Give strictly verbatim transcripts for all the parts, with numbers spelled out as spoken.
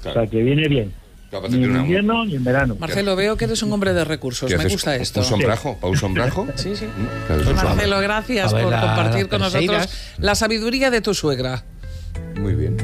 Claro. O sea, que viene bien. Claro, ni en una... invierno ni en verano. Marcelo, veo que eres un hombre de recursos. Me gusta esto. ¿Un sombrajo? ¿Para un sombrajo? Sí, sí. Claro, pues Marcelo, gracias por la, compartir la con nosotros la sabiduría de tu suegra. Muy bien.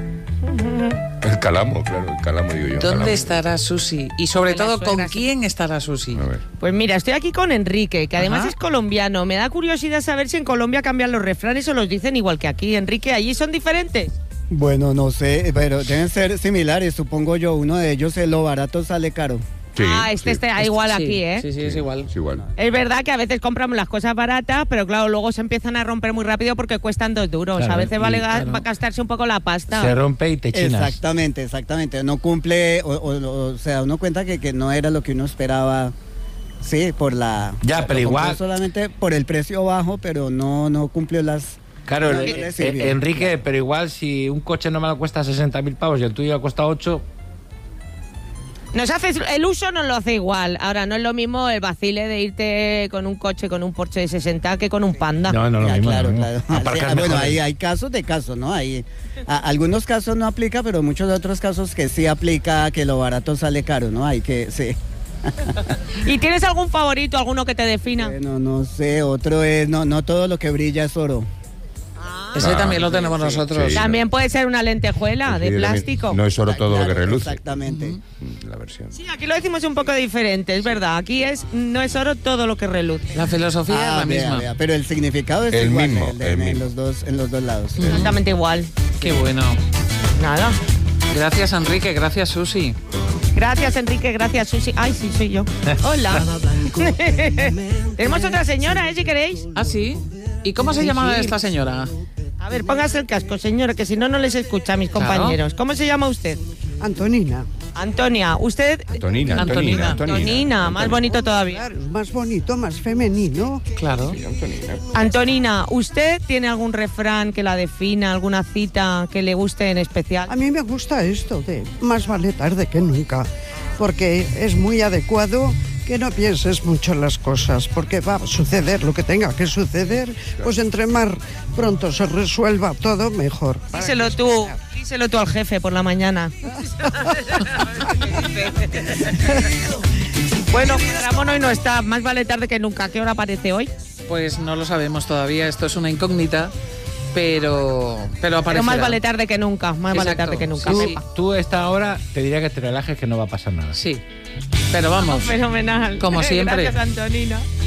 El calamo, claro, el calamo digo yo. ¿Dónde calamo. estará Susi? Y sobre Con todo, ¿con suegra, quién estará Susi? A ver. Pues mira, estoy aquí con Enrique, que además Ajá. es colombiano. Me da curiosidad saber si en Colombia cambian los refranes o los dicen igual que aquí. Enrique, ¿allí son diferentes? Bueno, no sé, pero deben ser similares, supongo yo. Uno de ellos es lo barato sale caro. Sí, ah, este sí. está igual Sí, aquí, ¿eh? Sí, sí, es igual. Es igual. Es verdad que a veces compramos las cosas baratas, pero claro, luego se empiezan a romper muy rápido porque cuestan dos duros. Claro, a veces vale y, ga- claro. gastarse un poco la pasta. Se rompe y te chinas. Exactamente, exactamente. No cumple, o, o, o sea, uno cuenta que, que no era lo que uno esperaba. Sí, por la... Ya, o sea, pero lo compró igual- solamente por el precio bajo, pero no, no cumplió las... Claro, no eh, le eh, sirvió. Enrique, pero igual si un coche normal cuesta sesenta mil pavos y el tuyo cuesta ocho... Nos hace, el uso nos lo hace igual. Ahora, no es lo mismo el vacile de irte con un coche, con un Porsche de sesenta que con un Panda. No, no, lo Ya, mismo. claro, no, no. claro. Aparcar Sí, bueno, mejor. hay, hay casos de casos, ¿no? Hay, a, algunos casos no aplica, pero muchos otros casos que sí aplica que lo barato sale caro, ¿no? Hay que, sí. ¿Y tienes algún favorito, alguno que te defina? Bueno, no sé, otro es, no, no todo lo que brilla es oro. Ese Ah, también lo sí, tenemos sí, nosotros. sí. También puede ser una lentejuela Sí, de también. plástico. No es oro todo Claro, lo que reluce. Exactamente. Mm, La versión. Sí, aquí lo decimos un poco diferente, es verdad. Aquí es no es oro todo lo que reluce. La filosofía es Ah, la vea, misma. vea, pero el significado es El igual mismo, el de- el en, mismo. los dos, en los dos lados. Exactamente igual. Qué bueno. Nada. Gracias, Enrique. Gracias, Susi. Gracias, Enrique. Gracias, Susi. Ay, sí, soy yo. Hola. Tenemos otra señora, ¿eh? Si queréis. ¿Ah, sí? ¿Y cómo se llama esta señora? A ver, póngase el casco, señora, que si no, no les escucha a mis Claro. compañeros. ¿Cómo se llama usted? Antonina. Antonia. ¿Usted? Antonina, Antonina. Antonina. Antonina, más bonito todavía. Claro, es más bonito, más femenino. Claro. Sí, Antonina. Antonina, ¿usted tiene algún refrán que la defina, alguna cita que le guste en especial? A mí me gusta esto de más vale tarde que nunca, porque es muy adecuado que no pienses mucho en las cosas, porque va a suceder lo que tenga que suceder, pues entre más pronto se resuelva todo, mejor. Díselo tú, díselo tú al jefe por la mañana. Bueno, Ramón hoy no está, más vale tarde que nunca. ¿A qué hora aparece hoy? Pues no lo sabemos todavía. Esto es una incógnita. Pero, pero Pero aparecerá. más vale tarde que nunca, más vale Exacto. tarde que nunca. Sí, Pepa. Tú a esta hora te diría que te relajes que no va a pasar nada. Sí. Pero vamos. Fenomenal. Como siempre. Gracias, Antonina.